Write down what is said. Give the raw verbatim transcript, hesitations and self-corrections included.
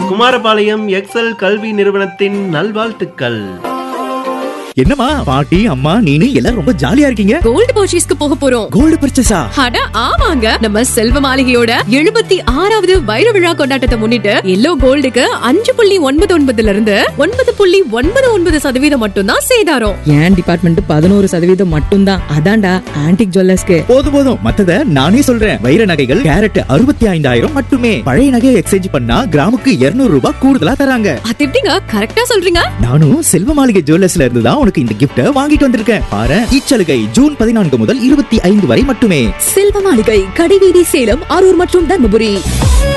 Kumarapalayam XL கல்வி நிறுவனத்தின் நல்வாழ்த்துக்கள். என்னம்மா பாட்டி அம்மா நீனு எல்லாம் ரொம்ப ஜாலியா இருக்கீங்க? கோல்டு பர்ச்சேஸ்க்கு போக போறோம். கோல்டு பர்ச்சேஸா? அட ஆமாங்க, நம்ம செல்வ மாளிகையோட எழுபத்தி ஆறாவது வைர விழா கொண்டாட்டத்தை முன்னிட்டு எல்லோ கோல்டுக்கு அஞ்சு புள்ளி ஒன்பது ஒன்பதுல இருந்து ஒன்பது புள்ளி ஒன்பது ஒன்பது சதவீதம் மட்டும் தான் சேதாரம். ஏன் டிபார்ட்மெண்ட் பதினோரு சதவீதம் மட்டும் தான். அதான்டா ஆன்டிக் ஜுவல்லர்ஸ்க்கு. போதும் போதும், மத்தத நானே சொல்றேன். வைர நகைகள் கேரட் அறுபத்தி ஐந்தாயிரம் மட்டுமே. பழைய நகையை எக்ஸ்சேஞ்ச் பண்ணா கிராமுக்கு இருநூறு ரூபாய் கூடுதலா தராங்க. அது எப்படிங்க கரெக்டா சொல்றீங்க? நானும் செல்வ மாளிகை ஜுவல்லர்ஸ்ல இருந்து தான் உனக்கு இந்த கிஃப்ட வாங்கிட்டு வந்திருக்கேன். பாரு, இச்சலுகை ஜூன் பதினான்கு முதல் இருபத்தி ஐந்து வரை மட்டுமே. செல்வ மாளிகை, கடைவீதி, சேலம், அரூர் மற்றும் தர்மபுரி.